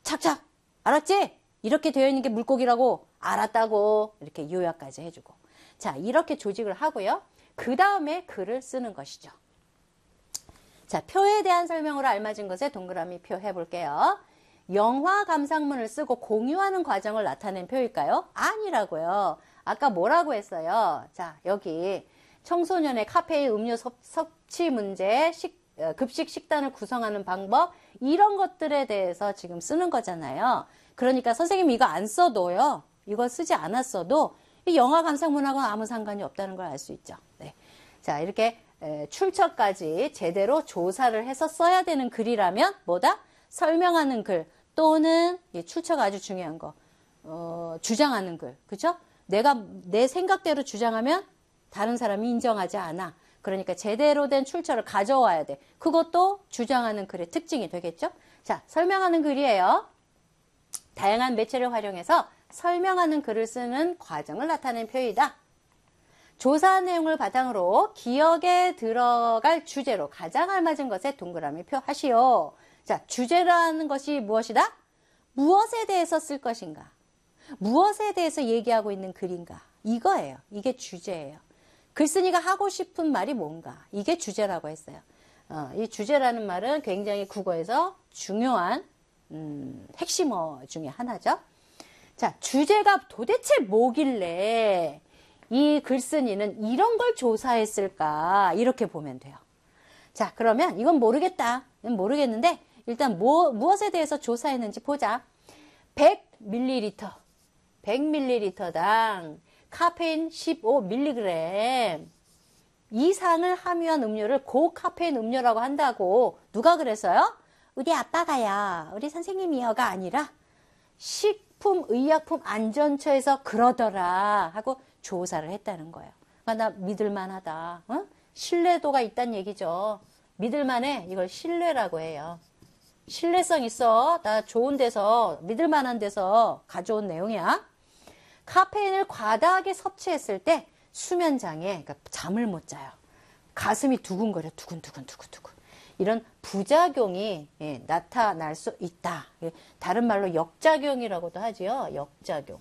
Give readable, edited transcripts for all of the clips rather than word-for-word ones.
착착 알았지? 이렇게 되어 있는 게 물고기라고 알았다고 이렇게 요약까지 해주고 자 이렇게 조직을 하고요. 그 다음에 글을 쓰는 것이죠. 자 표에 대한 설명으로 알맞은 것에 동그라미 표 해볼게요. 영화 감상문을 쓰고 공유하는 과정을 나타낸 표일까요? 아니라고요. 아까 뭐라고 했어요? 자 여기 청소년의 카페인 음료 섭취 문제, 급식 식단을 구성하는 방법 이런 것들에 대해서 지금 쓰는 거잖아요. 그러니까 선생님이 이거 안 써도요. 이거 쓰지 않았어도 이 영화 감상문하고는 아무 상관이 없다는 걸 알 수 있죠. 네. 자 이렇게 출처까지 제대로 조사를 해서 써야 되는 글이라면 뭐다? 설명하는 글 또는 출처가 아주 중요한 거 주장하는 글 그죠? 내가 내 생각대로 주장하면 다른 사람이 인정하지 않아. 그러니까 제대로 된 출처를 가져와야 돼. 그것도 주장하는 글의 특징이 되겠죠? 자, 설명하는 글이에요. 다양한 매체를 활용해서 설명하는 글을 쓰는 과정을 나타낸 표이다. 조사한 내용을 바탕으로 기억에 들어갈 주제로 가장 알맞은 것에 동그라미 표 하시오. 자, 주제라는 것이 무엇이다? 무엇에 대해서 쓸 것인가? 무엇에 대해서 얘기하고 있는 글인가? 이거예요. 이게 주제예요. 글쓴이가 하고 싶은 말이 뭔가? 이게 주제라고 했어요. 이 주제라는 말은 굉장히 국어에서 중요한 핵심어 중에 하나죠. 자, 주제가 도대체 뭐길래 이 글쓴이는 이런 걸 조사했을까? 이렇게 보면 돼요. 자, 그러면 이건 모르겠다. 이건 모르겠는데 일단 무엇에 대해서 조사했는지 보자. 100ml, 100ml당 카페인 15mg 이상을 함유한 음료를 고카페인 음료라고 한다고 누가 그랬어요? 우리 아빠가요. 우리 선생님이요가 아니라 식품의약품안전처에서 그러더라 하고 조사를 했다는 거예요. 나 믿을만하다. 어? 신뢰도가 있다는 얘기죠. 믿을만해. 이걸 신뢰라고 해요. 신뢰성 있어. 나 좋은 데서 믿을만한 데서 가져온 내용이야. 카페인을 과다하게 섭취했을 때 수면장애, 그러니까 잠을 못 자요. 가슴이 두근거려, 두근두근. 이런 부작용이 나타날 수 있다. 다른 말로 역작용이라고도 하지요. 역작용.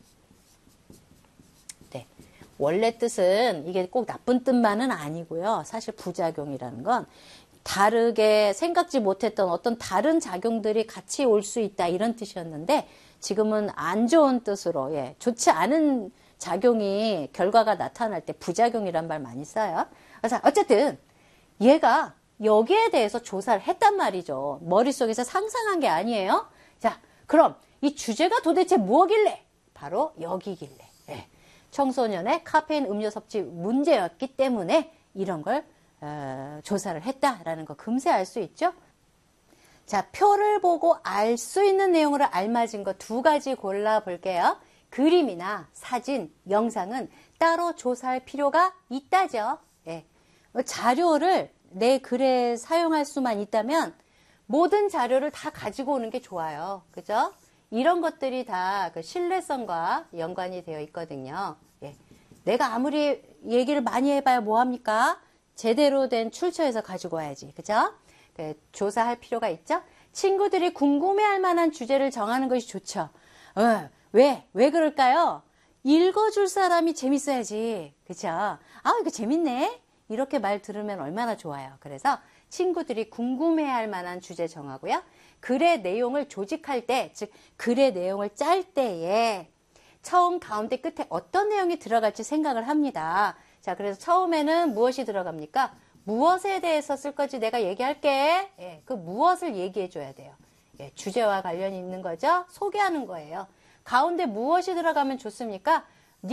네. 원래 뜻은 이게 꼭 나쁜 뜻만은 아니고요. 사실 부작용이라는 건 다르게 생각지 못했던 어떤 다른 작용들이 같이 올 수 있다. 이런 뜻이었는데 지금은 안 좋은 뜻으로 좋지 않은 작용이 결과가 나타날 때 부작용이란 말 많이 써요. 그래서 어쨌든 얘가 여기에 대해서 조사를 했단 말이죠. 머릿속에서 상상한 게 아니에요. 자, 그럼 이 주제가 도대체 뭐길래? 바로 여기길래. 청소년의 카페인 음료 섭취 문제였기 때문에 이런 걸 조사를 했다라는 거 금세 알 수 있죠. 자, 표를 보고 알 수 있는 내용으로 알맞은 거 두 가지 골라볼게요. 그림이나 사진, 영상은 따로 조사할 필요가 있다죠. 자료를 내 글에 사용할 수만 있다면 모든 자료를 다 가지고 오는 게 좋아요. 그죠? 이런 것들이 다 그 신뢰성과 연관이 되어 있거든요. 내가 아무리 얘기를 많이 해봐야 뭐합니까? 제대로 된 출처에서 가지고 와야지. 그죠? 조사할 필요가 있죠? 친구들이 궁금해할 만한 주제를 정하는 것이 좋죠. 왜 그럴까요? 읽어줄 사람이 재밌어야지. 그쵸? 이거 재밌네? 이렇게 말 들으면 얼마나 좋아요. 그래서 친구들이 궁금해할 만한 주제 정하고요. 글의 내용을 조직할 때, 즉 글의 내용을 짤 때에 처음, 가운데, 끝에 어떤 내용이 들어갈지 생각을 합니다. 자, 그래서 처음에는 무엇이 들어갑니까? 무엇에 대해서 쓸 건지 내가 얘기할게. 그 무엇을 얘기해 줘야 돼요. 주제와 관련이 있는 거죠. 소개하는 거예요. 가운데 무엇이 들어가면 좋습니까?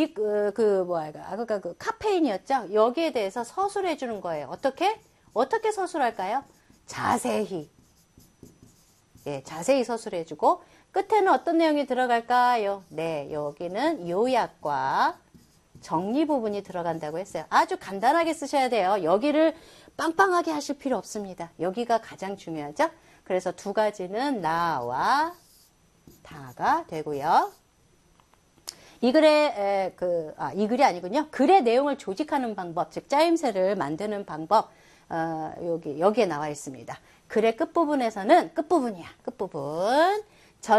그 카페인이었죠. 여기에 대해서 서술해 주는 거예요. 어떻게 서술할까요? 자세히. 자세히 서술해 주고 끝에는 어떤 내용이 들어갈까요? 네, 여기는 요약과 정리 부분이 들어간다고 했어요. 아주 간단하게 쓰셔야 돼요. 여기를 빵빵하게 하실 필요 없습니다. 여기가 가장 중요하죠. 그래서 두 가지는 나와 다가 되고요. 이 글이 아니군요. 글의 내용을 조직하는 방법, 즉 짜임새를 만드는 방법, 여기에 나와 있습니다. 글의 끝부분에서는 끝부분.